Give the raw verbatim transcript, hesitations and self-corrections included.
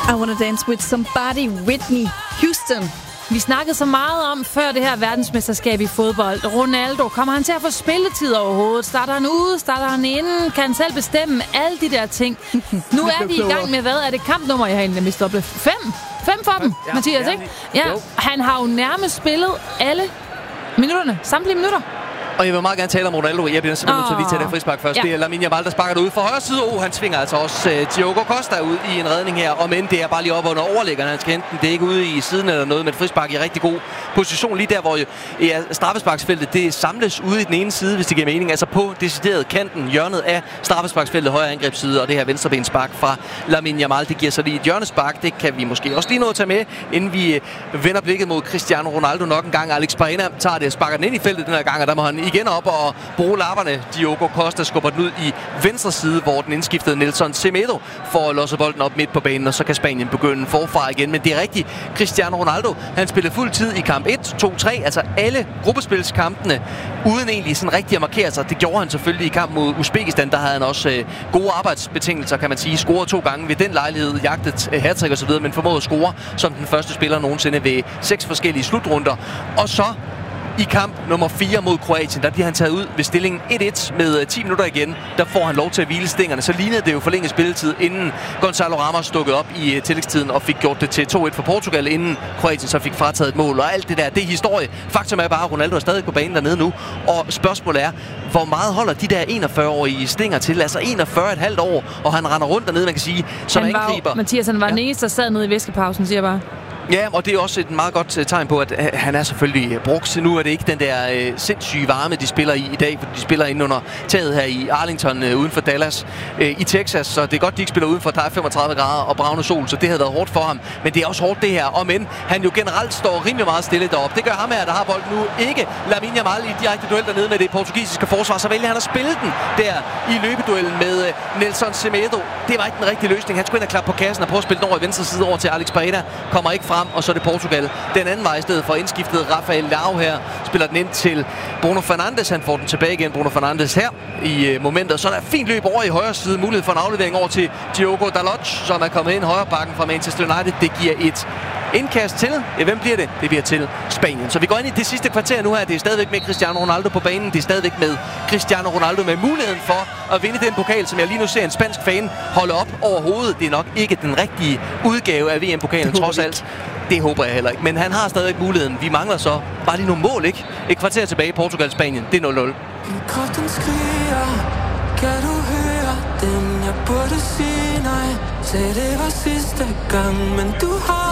I Wanna Dance With Somebody, Whitney Houston. Vi snakkede så meget om før det her verdensmesterskab i fodbold. Ronaldo, kommer han til at få spilletid overhovedet? Starter han ude? Starter han inde? Kan han selv bestemme? Alle de der ting. Nu er vi i gang med, hvad er det kampnummer, jeg har egentlig mistet op? Fem? Fem for dem, ja, Mathias, ja, ikke? Ja, han har jo nærmest spillet alle minutterne. Samtlige minutter. Og jeg vil meget gerne tale om Ronaldo. Jeg bliver simpelthen nødt til at lige tage det frispark først. Ja. Det er Lamine Yamal, der sparker det ud fra højre side. Oh, han tvinger altså også uh, Diogo Costa ud i en redning her. Og men det er bare lige op under overlæggeren. Han skal hente den. Det er ikke ude i siden eller noget, men frispark i rigtig god position. Lige der, hvor ja, straffesparksfeltet det samles ude i den ene side, hvis det giver mening. Altså på decideret kanten, hjørnet af straffesparksfeltet, højre angrebsside. Og det her venstrebenspark fra Lamine Yamal. Det giver så lige et hjørnespark. Det kan vi måske også lige nå at tage med, inden vi vender blikket mod Cristiano Ronaldo nok en gang. Alex Baena tager det og sparker den ind i feltet den her gang, og der må han igen op og bruge lapperne. Diogo Costa skubber den ud i venstre side, hvor den indskiftede Nelson Semedo får losset bolden op midt på banen, og så kan Spanien begynde forfra igen. Men det er rigtigt. Cristiano Ronaldo, han spillede fuld tid i kamp et, to, tre, altså alle gruppespilskampene, uden egentlig sådan rigtig at markere sig. Det gjorde han selvfølgelig i kamp mod Uzbekistan. Der havde han også øh, gode arbejdsbetingelser, kan man sige. Scorede to gange ved den lejlighed, jagtet øh, hattrick og så videre, men formåede at score som den første spiller nogensinde ved seks forskellige slutrunder. Og så i kamp nummer fire mod Kroatien, der bliver han taget ud ved stillingen et et med ti minutter igen. Der får han lov til at hvile stængerne. Så lignede det jo forlænget spilletid, inden Gonzalo Ramos dukkede op i tillægstiden og fik gjort det til to et for Portugal, inden Kroatien så fik frataget et mål. Og alt det der, det er historie. Faktum er bare, at Ronaldo er stadig på banen dernede nu. Og spørgsmålet er, hvor meget holder de der enogfyrre-årige stænger til? Altså enogfyrre komma fem år, og han render rundt dernede, man kan sige, som han angriber. Var, Mathias, han var ja. den eneste, der sad nede i væskepausen, siger bare. Ja, og det er også et meget godt uh, tegn på, at uh, han er selvfølgelig brugt. Nu er det ikke den der uh, sindssyge varme, de spiller i i dag, for de spiller inde under taget her i Arlington uh, uden for Dallas uh, i Texas. Så det er godt, de ikke spiller udenfor. Der er femogtredive grader og bravende sol, så det havde været hårdt for ham. Men det er også hårdt det her. Og men han jo generelt står rimelig meget stille deroppe. Det gør ham her, der har bolden nu. Ikke Lamine Yamal i direkte duel dernede med det portugisiske forsvar. Så vælger han at spille den der i løbeduellen med uh, Nelson Semedo. Det var ikke den rigtige løsning. Han skulle ind og klappe på kassen og prøve at spille den over i venstre side over til Alex Baena. Kommer ikke frem, og så er det Portugal den anden vej i stedet for indskiftet. Rafael Leao her spiller den ind til Bruno Fernandes. Han får den tilbage igen, Bruno Fernandes her i uh, momentet. Så er der fint løb over i højre side. Mulighed for en aflevering over til Diogo Dalot, som er kommet ind højre bakken fra Manchester United. Det giver et indkast til. Ja, hvem bliver det? Det bliver til Spanien. Så vi går ind i det sidste kvarter nu her. Det er stadigvæk med Cristiano Ronaldo på banen. Det er stadigvæk med Cristiano Ronaldo med muligheden for at vinde den pokal, som jeg lige nu ser en spansk fan holde op over hovedet. Det er nok ikke den rigtige udgave af V M-pokalen, trods alt. Det håber jeg heller ikke. Men han har stadigvæk muligheden. Vi mangler så bare lige nogle mål, ikke? Et kvarter tilbage i Portugal-Spanien. Det er nul nul. Kroppen skriger, kan du høre den? Jeg burde sige nej. Sagde det var sidste gang, men du har